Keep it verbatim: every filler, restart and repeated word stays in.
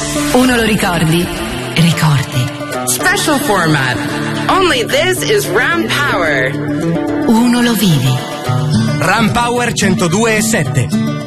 Uno lo ricordi? Ricordi. Special format. Only this is Ram Power. Uno lo vivi. Ram Power centodue e sette.